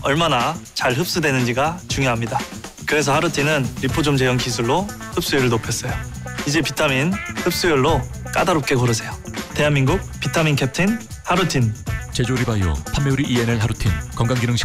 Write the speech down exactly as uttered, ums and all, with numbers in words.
얼마나 잘 흡수되는지가 중요합니다. 그래서 하루틴은 리포좀 제형 기술로 흡수율을 높였어요. 이제 비타민 흡수율로 까다롭게 고르세요. 대한민국 비타민 캡틴 하루틴. 제조리 바이오, 판매율이 이엔엘 하루틴, 건강기능식